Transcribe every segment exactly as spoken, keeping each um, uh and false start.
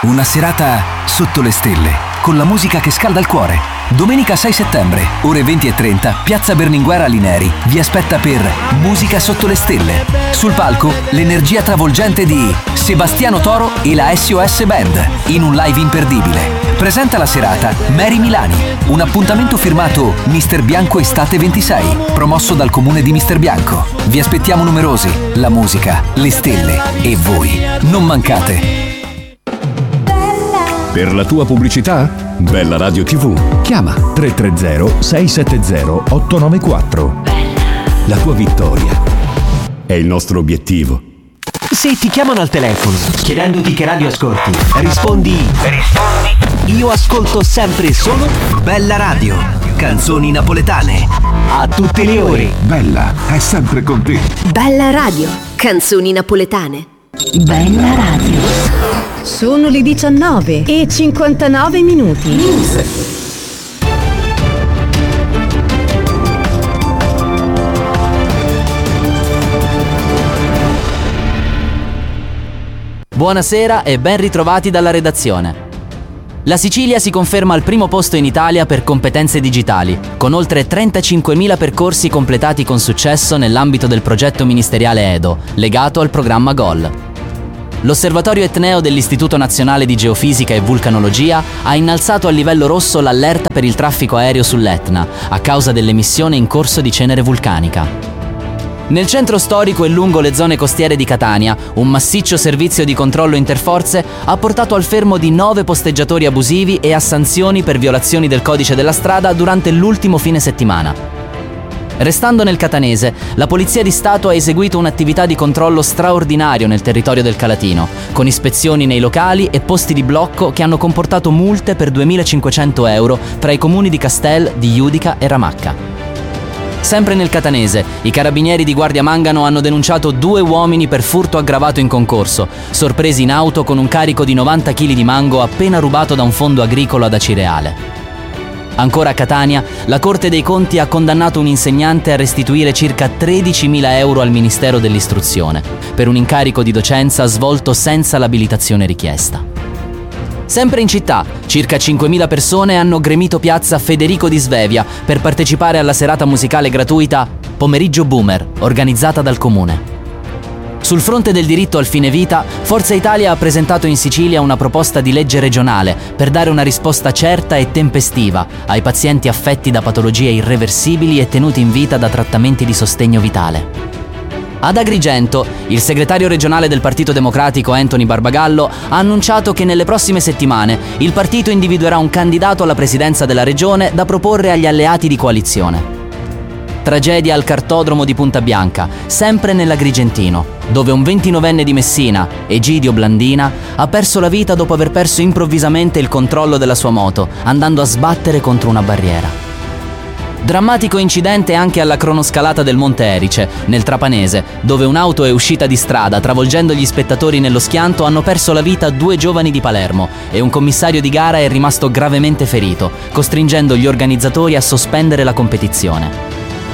Una serata sotto le stelle, con la musica che scalda il cuore. Domenica sei settembre, ore venti e trenta, Piazza Berlinguer Alineri vi aspetta per Musica sotto le stelle. Sul palco, l'energia travolgente di Sebastiano Toro e la S O S Band, in un live imperdibile. Presenta la serata Mary Milani, un appuntamento firmato mister Bianco Estate ventisei, promosso dal comune di Mister Bianco. Vi aspettiamo numerosi, la musica, le stelle e voi. Non mancate! Per la tua pubblicità? Bella Radio tivù. Chiama tre tre zero sei sette zero otto nove quattro. La tua vittoria è il nostro obiettivo. Se ti chiamano al telefono chiedendoti che radio ascolti, rispondi Rispondi Io ascolto sempre solo Bella Radio, canzoni napoletane a tutte le ore. Bella è sempre con te. Bella Radio, canzoni napoletane. Bella Radio. Sono le diciannove e cinquantanove minuti. Buonasera e ben ritrovati dalla redazione. La Sicilia si conferma al primo posto in Italia per competenze digitali, con oltre trentacinquemila percorsi completati con successo nell'ambito del progetto ministeriale E D O, legato al programma GOL. L'Osservatorio Etneo dell'Istituto Nazionale di Geofisica e Vulcanologia ha innalzato a livello rosso l'allerta per il traffico aereo sull'Etna, a causa dell'emissione in corso di cenere vulcanica. Nel centro storico e lungo le zone costiere di Catania, un massiccio servizio di controllo interforze ha portato al fermo di nove posteggiatori abusivi e a sanzioni per violazioni del codice della strada durante l'ultimo fine settimana. Restando nel catanese, la Polizia di Stato ha eseguito un'attività di controllo straordinario nel territorio del Calatino, con ispezioni nei locali e posti di blocco che hanno comportato multe per duemilacinquecento euro tra i comuni di Castel, di Judica e Ramacca. Sempre nel catanese, i carabinieri di Guardia Mangano hanno denunciato due uomini per furto aggravato in concorso, sorpresi in auto con un carico di novanta chili di mango appena rubato da un fondo agricolo ad Acireale. Ancora a Catania, la Corte dei Conti ha condannato un insegnante a restituire circa tredicimila euro al Ministero dell'Istruzione per un incarico di docenza svolto senza l'abilitazione richiesta. Sempre in città, circa cinquemila persone hanno gremito piazza Federico di Svevia per partecipare alla serata musicale gratuita Pomeriggio Boomer, organizzata dal Comune. Sul fronte del diritto al fine vita, Forza Italia ha presentato in Sicilia una proposta di legge regionale per dare una risposta certa e tempestiva ai pazienti affetti da patologie irreversibili e tenuti in vita da trattamenti di sostegno vitale. Ad Agrigento, il segretario regionale del Partito Democratico Anthony Barbagallo ha annunciato che nelle prossime settimane il partito individuerà un candidato alla presidenza della regione da proporre agli alleati di coalizione. Tragedia al cartodromo di Punta Bianca, sempre nell'Agrigentino, dove un ventinovenne di Messina, Egidio Blandina, ha perso la vita dopo aver perso improvvisamente il controllo della sua moto, andando a sbattere contro una barriera. Drammatico incidente anche alla cronoscalata del Monte Erice, nel Trapanese, dove un'auto è uscita di strada, travolgendo gli spettatori nello schianto. Hanno perso la vita due giovani di Palermo e un commissario di gara è rimasto gravemente ferito, costringendo gli organizzatori a sospendere la competizione.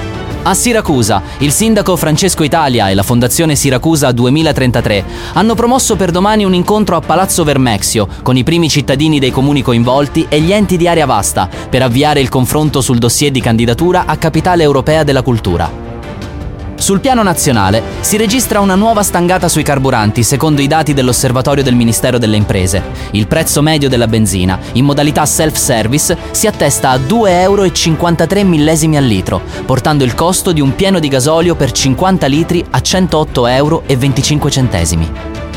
A Siracusa, il sindaco Francesco Italia e la Fondazione Siracusa duemilatrentatré hanno promosso per domani un incontro a Palazzo Vermexio con i primi cittadini dei comuni coinvolti e gli enti di area vasta per avviare il confronto sul dossier di candidatura a Capitale Europea della Cultura. Sul piano nazionale si registra una nuova stangata sui carburanti secondo i dati dell'Osservatorio del Ministero delle Imprese. Il prezzo medio della benzina, in modalità self-service, si attesta a due euro e cinquantatré millesimi al litro, portando il costo di un pieno di gasolio per cinquanta litri a centootto euro e venticinque centesimi.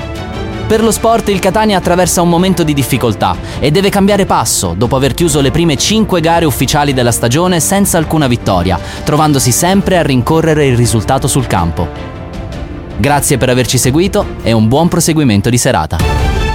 Per lo sport il Catania attraversa un momento di difficoltà e deve cambiare passo dopo aver chiuso le prime cinque gare ufficiali della stagione senza alcuna vittoria, trovandosi sempre a rincorrere il risultato sul campo. Grazie per averci seguito e un buon proseguimento di serata.